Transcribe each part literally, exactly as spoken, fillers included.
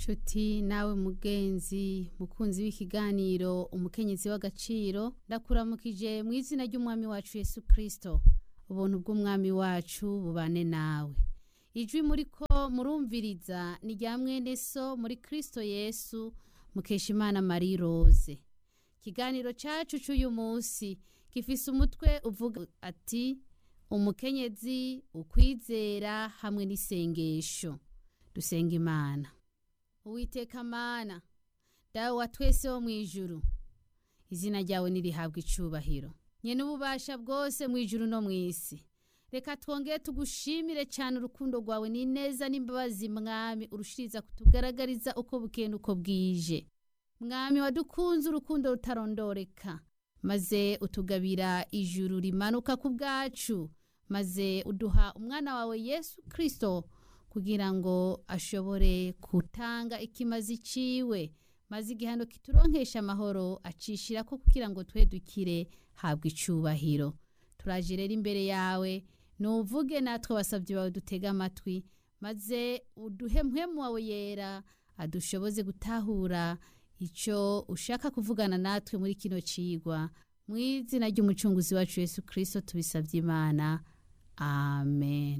Nshuti nawe mugenzi mukunzi w'ikiganiro umukenyezi w'agaciro ndakuramukije mu izina ry'umwami wacu Yesu Kristo. Ubuntu bw'umwami wacu bubane nawe. Ijwi muriko murumviriza ni rya mwene so muri Kristo Yesu Mukeshimana Marie Rose. Ikiganiro cacu c'uyu munsi gifise umutwe uvuga ati umukenyezi ukwizera hamwe n'isengesho. Dusenga Imana. Uwiteka Mana, dawe wa twese wo mwijuru, izina ryawe nirihabwa icubahiro. Nyene ububasha bwose mwijuru no mwisi. Reka twongere tugushimire cyane urukundo rwawe n'ineza n'imbabazi mwami urushiriza kutugaragariza uko bukeye uko bwije. Mwami wadukunze urukundo rutarondoreka, maze utugabira ijuru rimanuka ku bwacu, maze uduha umwana wawe Yesu Kristo kugira ngo ashobore kutanga ikimazi ciwe, maze igihano kituronkesha amahoro acishira ko kugira ngo twe dukire habwa icubahiro. Turaje rero imbere yawe nuvuge natwe basavye bawe dutega amatwi, maze uduhe mpwemu wawe yera adushoboze gutahura ico ushaka kuvugana natwe muri kino cigwa, mu izina ry'umucunguzi wacu Yesu Kristo tubisavye Imana, amen.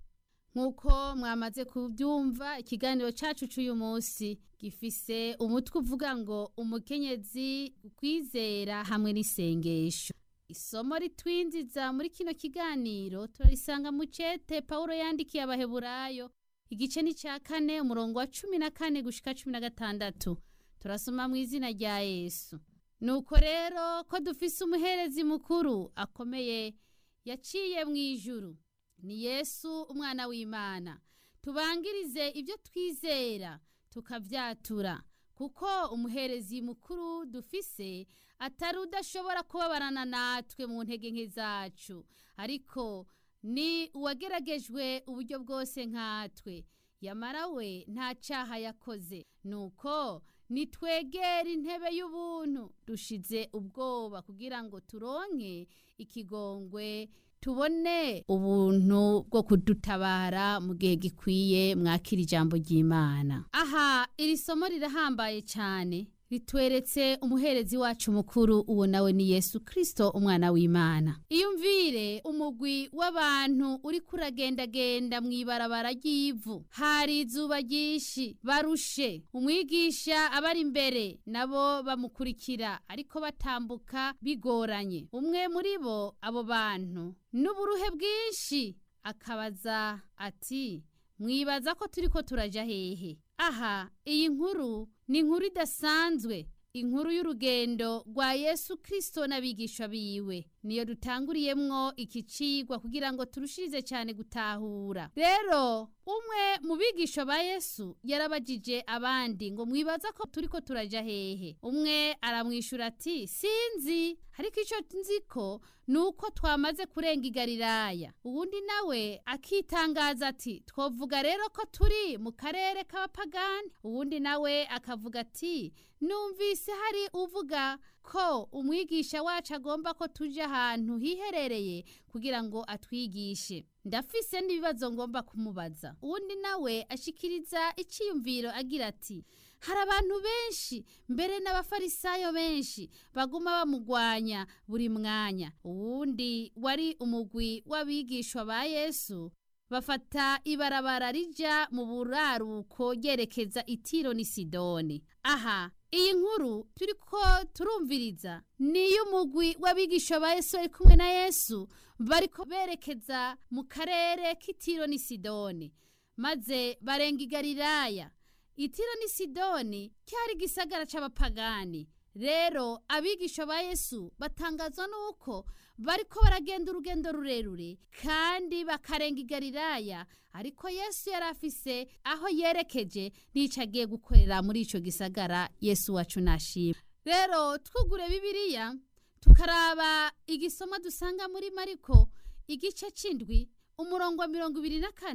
Nkuko mwamaze kubyumva, ikiganiro cacu c'uyu munsi gifise umutwe uvuga ngo umukenyezi ukwizera hamwe n'isengesho. Isomo ritwinjiza muri kino kiganiro turarisanga mu cete Paulo yandikiye Abaheburayo igice ni ca kane umurongo wa cumi na kane gushika cumi na gatandatu. Turasoma mu izina rya Yesu. Nuko rero ko dufise umuherezi mukuru akomeye yaciye mu ijuru, ni Yesu umwana w'Imana. Tubangirize ibyo twizera tukavyatura, kuko umuherezi mukuru dufise atari udashobora kubabarana natwe mu ntege nke zacu, ariko ni uwageragejwe uburyo bwose nkatwe, yamara we nta caha yakoze. Nuko nitwegera intebe y'ubuntu dushize ubwoba kugira ngo turonke ikigongwe, tubone ubuntu bwo kudutabara mu gihe gikwiye. Mwakira ijambo ry'Imana. Aha iri somo rirahambaye cyane, ritweretse umuherezi wacu mukuru, uwo nawe ni Yesu Kristo umwana w'Imana. Iyumvire umugwi w'abantu uri kuragendagenda mw'ibarabara ry'ivu, hari izuba ryinshi, barushe. Umwigisha abari imbere nabo bamukurikira ariko batambuka bigoranye. Umwe muri bo abo bantu n'uburuhe bwinshi akabaza ati, mwibaza ko turiko turaja hehe? Aha iyi nkuru ni inkuru idasanzwe, inkuru y'urugendo rwa Yesu Kristo n'abigishwa biwe. Niyo dutanguriyemwo iki cigwa kugira ngo turushirize cyane gutahura. Rero umwe mu bigishwa ba Yesu yarabajije abandi ngo mwibaza ko turiko turaja hehe? Umwe aramwishura ati, sinzi, ariko ico nziko nuko twamaze kurenga i Galilaya. Uwundi nawe akitangaza ati, twovuga rero ko turi mu karere k'abapagani. Uwundi nawe akavuga ati, numvise hari uvuga ko umwigisha wacu agomba ko tuje ahantu hiherereye kugira ngo atwigishe. Ndafise n'ibibazo ngomba kumubaza. Uwundi nawe ashikiriza iciyumviro agira ati, hari abantu benshi, mbere n'abafarisayo benshi baguma bamugwanya buri mwanya. Uwundi wari umugwi w'abigishwa ba Yesu bafata ibarabara rija mu buraruko ryerekeza i Tiro ni Sidoni. Aha iyi nkuru turiko turumviriza ni y'umugwi w'abigishwa ba Yesu ari kumwe na Yesu, bariko berekeza mu karere k'Itiro ni Sidoni, maze barenga i Galilaya. Itiro ni Sidoni cyari gisagara c'abapagani. Rero abigishwa ba Yesu batangazwa nuko bariko baragenda urugendo rurerure kandi bakarenga i Galilaya, ariko Yesu yarafise aho yerekeje n'ico agiye gukorera muri ico gisagara. Yesu wacu nashimwe. Rero twugure Bibiliya tukaraba igisoma dusanga muri Mariko igice c'indwi umurongo wa mirongo ibiri na kane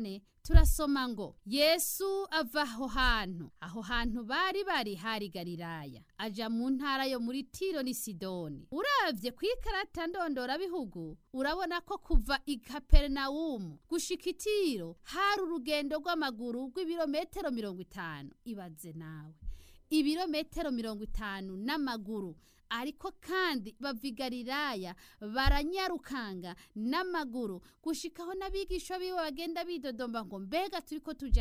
turasoma ngo Yesu ava aho hantu aho hantu bari bari hari Galilaya aja mu ntara yo muri Tiro ni Sidoni. Uravye kwikarata ndondora bihugu urabona ko kuva i Kapernaumu gushika i Tiro hari urugendo rw'amaguru rw'ibirometero mirongo itanu. Ibaze nawe ibirometero mirongo itanu n'amaguru, ariko kandi bava i Galilaya baranyarukanga n'amaguru gushikaho n'abigisha biwe bagenda bidodomba ngo mbega turiko tuja